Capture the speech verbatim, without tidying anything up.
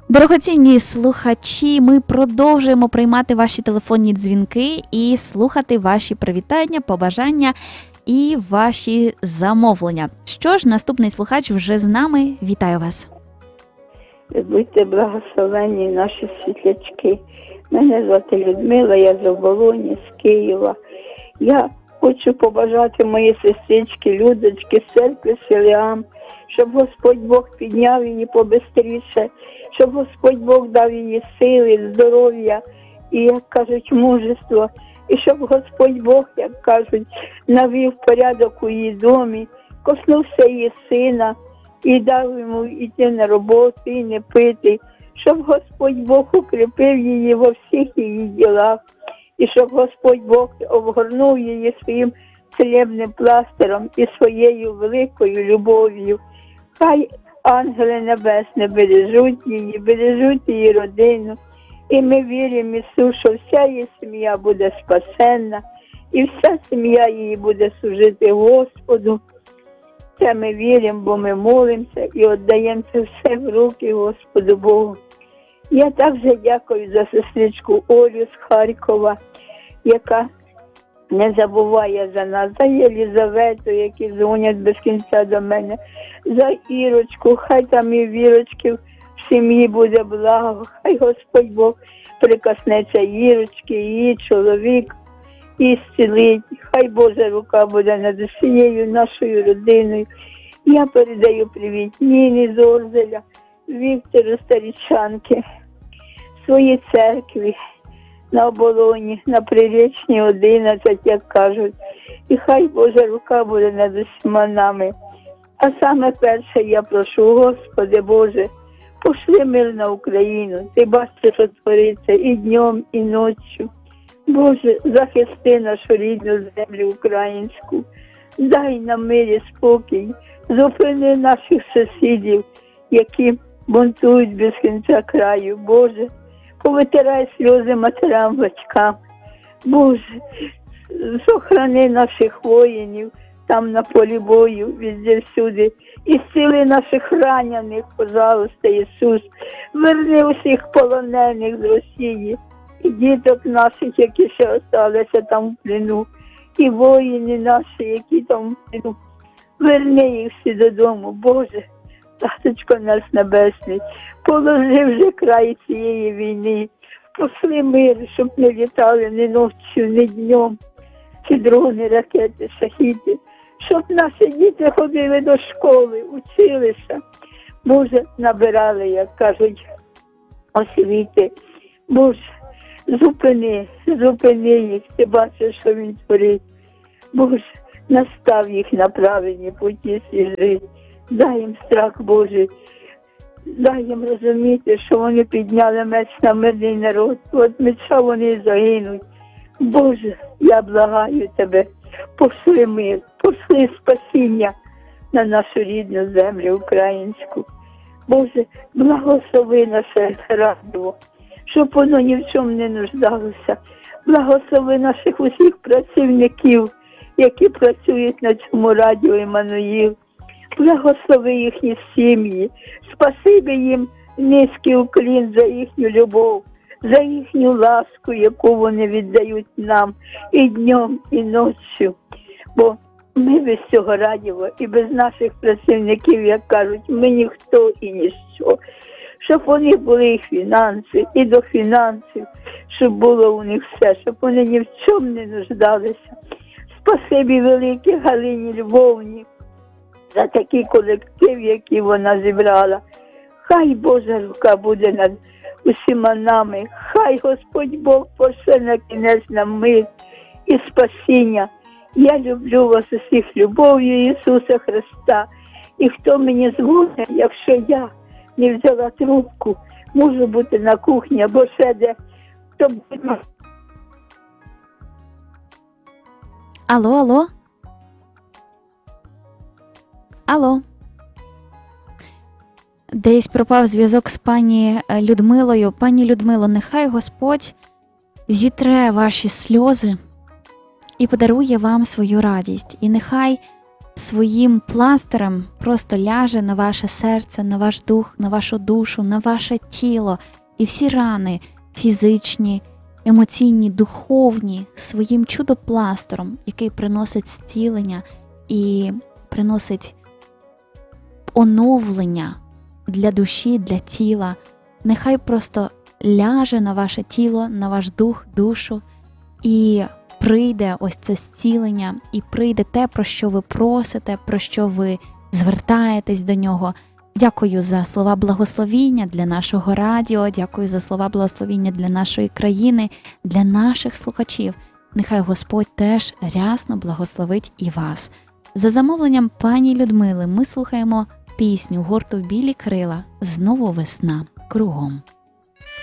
Дорогоцінні слухачі, ми продовжуємо приймати ваші телефонні дзвінки і слухати ваші привітання, побажання і ваші замовлення. Що ж, наступний слухач вже з нами. Вітаю вас. Будьте благословенні, наші світлячки. Мене звати Людмила, я з Оболоні, з Києва. Я хочу побажати моїй сестричці Людочки з церкви Силіам, щоб Господь Бог підняв її побистріше, щоб Господь Бог дав їй сили, здоров'я і, як кажуть, мужество. І щоб Господь Бог, як кажуть, навів порядок у її домі, коснувся її сина і дав йому йти на роботу і не пити, щоб Господь Бог укріпив її во всіх її ділах, і щоб Господь Бог обгорнув її своїм целебним пластиром і своєю великою любов'ю. Хай ангели небесні бережуть її, бережуть її родину. І ми віримо, Ісус, що вся її сім'я буде спасенна, і вся сім'я її буде служити Господу. Це ми віримо, бо ми молимося і віддаємо це все в руки Господу Богу. Я також дякую за сестричку Олю з Харкова, яка не забуває за нас, за Єлізавету, які дзвонять без кінця до мене, за Ірочку, хай там і вірочки в сім'ї буде благо, хай Господь Бог прикоснеться Ірочки, її чоловік і зцілить, хай Божа рука буде над усією нашою родиною. Я передаю привіт Ніні з Орзеля, Віктору Старічанки, своїй церкві на Оболоні, на Приречній одинадцять, як кажуть. І хай Божа рука буде над усіма нами. А саме перше я прошу, Господи Боже, пошли мир на Україну. Ти бачиш, що твориться і днем, і ночі. Боже, захисти нашу рідну землю українську. Дай нам мир і спокій. Зупини наших сусідів, які бунтують без кінця краю. Боже, повитирай сльози матерям, батькам. Боже, сохрани наших воїнів там на полі бою, везде всюди. І зціли наших ранених, пожалуйста, Ісус. Верни усіх полонених з Росії. І діток наших, які ще залишилися там в плену. І воїни наші, які там в плену. Верни їх всі додому, Боже. Таточко наш небесний, положи вже край цієї війни, пошли мир, щоб не літали ні ночі, ні днем, ці дрони, ракети, шахіди, щоб наші діти ходили до школи, училися, Боже, набирали, як кажуть, освіти. Боже, зупини, зупини їх, ти бачиш, що він творить. Боже, настав їх на правильні путі свіжі. Дай їм страх Божий, дай їм розуміти, що вони підняли меч на мирний народ, от меча вони загинуть. Боже, я благаю Тебе, пошли мир, пошли спасіння на нашу рідну землю українську. Боже, благослови наше радіо, щоб воно ні в чому не нуждалося. Благослови наших усіх працівників, які працюють на цьому радіо Іммануїл. Благослови їхні сім'ї, спасибі їм низький уклін за їхню любов, за їхню ласку, яку вони віддають нам і днем, і ночі. Бо ми без цього радіо і без наших працівників, як кажуть, ми ніхто і ніщо. Щоб у них були і фінанси, і до фінансів, щоб було у них все, щоб вони ні в чому не нуждалися. Спасибі велике Галині Львовні за такий колектив, який вона зібрала. Хай Божа рука буде над усіма нами. Хай Господь Бог пошле на кінець нам мир і спасіння. Я люблю вас усіх любов'ю Ісуса Христа. І хто мені дзвонить, якщо я не взяла трубку, можу бути на кухні або ще де. Хто буде... Алло, алло. Алло. Десь пропав зв'язок з пані Людмилою. Пані Людмило, нехай Господь зітре ваші сльози і подарує вам свою радість. І нехай своїм пластирем просто ляже на ваше серце, на ваш дух, на вашу душу, на ваше тіло. І всі рани фізичні, емоційні, духовні своїм чудопластером, який приносить зцілення і приносить оновлення для душі, для тіла. Нехай просто ляже на ваше тіло, на ваш дух, душу, і прийде ось це зцілення, і прийде те, про що ви просите, про що ви звертаєтесь до нього. Дякую за слова благословіння для нашого радіо, дякую за слова благословіння для нашої країни, для наших слухачів. Нехай Господь теж рясно благословить і вас. За замовленням пані Людмили ми слухаємо пісню гурту «Білі крила» «Знову весна кругом».